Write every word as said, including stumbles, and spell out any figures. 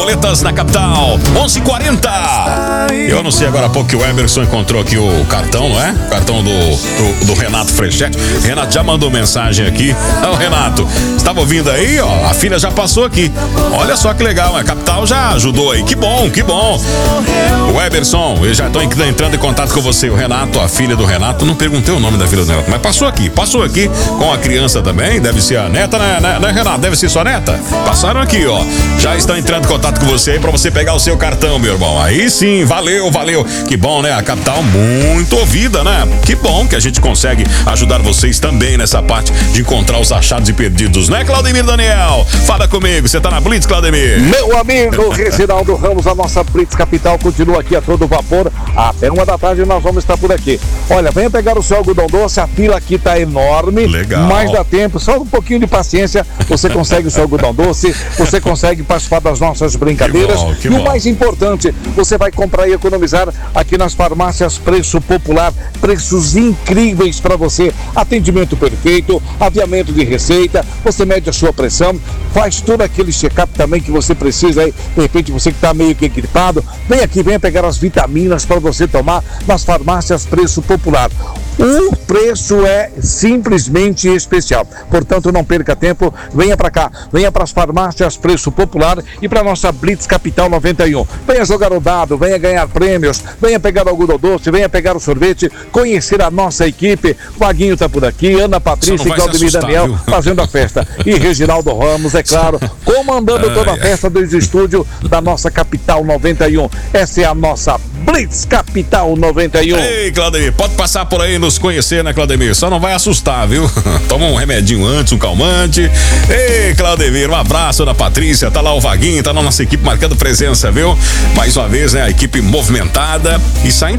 Boletas na capital, onze e quarenta. Eu não sei agora há pouco que o Emerson encontrou aqui o cartão, não é? O cartão do, do, do Renato Frechete. Renato já mandou mensagem aqui. Ô, Renato, estava ouvindo aí, ó? A filha já passou aqui. Olha só que legal, a capital já ajudou aí. Que bom, que bom. O Emerson, eu já estou entrando em contato com você. O Renato, a filha do Renato, não perguntei o nome da filha do Renato, mas passou aqui, passou aqui com a criança também. Deve ser a neta, né, né, né Renato? Deve ser sua neta? Passaram aqui, ó. Já estão entrando em contato com você aí pra você pegar o seu cartão, meu irmão. Aí sim, valeu, valeu. Que bom, né? A capital muito ouvida, né? Que bom que a gente consegue ajudar vocês também nessa parte de encontrar os achados e perdidos, né, Claudemir Daniel? Fala comigo, você tá na Blitz, Claudemir? Meu amigo Reginaldo Ramos, a nossa Blitz Capital continua aqui a todo vapor. Até uma da tarde nós vamos estar por aqui. Olha, venha pegar o seu algodão doce, a fila aqui tá enorme. Legal. Mas dá tempo, só um pouquinho de paciência, você consegue o seu algodão doce, você consegue participar das nossas brincadeiras. Que bom, que e bom. o mais importante, você vai comprar e economizar aqui nas farmácias Preço Popular, preços incríveis para você, atendimento perfeito, aviamento de receita, você mede a sua pressão, faz todo aquele check-up também que você precisa aí, de repente você que está meio que gripado, vem aqui, venha pegar as vitaminas para você tomar nas farmácias Preço Popular. O preço é simplesmente especial, portanto não perca tempo, venha para cá, venha para as farmácias Preço Popular e para nossa Blitz Capital noventa e um. Venha jogar o dado, venha ganhar prêmios, venha pegar o algodão doce, venha pegar o sorvete, conhecer a nossa equipe. O Vaguinho tá por aqui, Ana Patrícia e Claudemir Daniel viu? Fazendo a festa. E Reginaldo Ramos, é claro, comandando ai, toda a festa desde o estúdio da nossa Capital noventa e um. Essa é a nossa Blitz Capital noventa e um. Ei, Claudemir, pode passar por aí nos conhecer, né, Claudemir? Só não vai assustar, viu? Toma um remedinho antes, um calmante. Ei, Claudemir, um abraço da Patrícia, tá lá o Vaguinho, tá na nossa equipe marcando presença, viu? Mais uma vez, né, a equipe movimentada e saindo